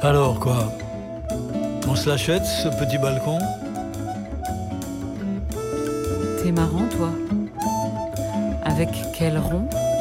Alors quoi? On se l'achète, ce petit balcon? T'es marrant, toi. Avec quel rond?